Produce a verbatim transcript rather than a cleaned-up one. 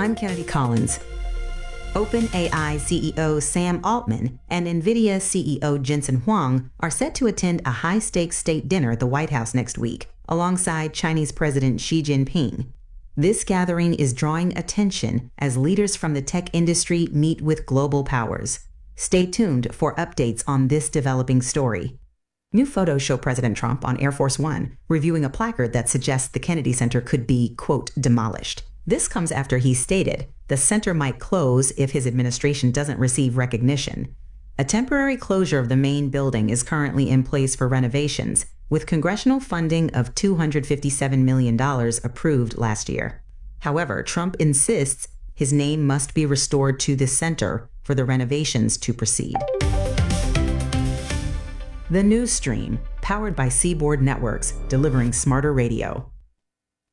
I'm Kennedy Collins. OpenAI C E O Sam Altman and NVIDIA C E O Jensen Huang are set to attend a high-stakes state dinner at the White House next week, alongside Chinese President Xi Jinping. This gathering is drawing attention as leaders from the tech industry meet with global powers. Stay tuned for updates on this developing story. New photos show President Trump on Air Force One, reviewing a placard that suggests the Kennedy Center could be, quote, demolished. This comes after he stated the center might close if his administration doesn't receive recognition. A temporary closure of the main building is currently in place for renovations, with congressional funding of two hundred fifty-seven million dollars approved last year. However, Trump insists his name must be restored to the center for the renovations to proceed. The News Stream, powered by Seaboard Networks, delivering smarter radio.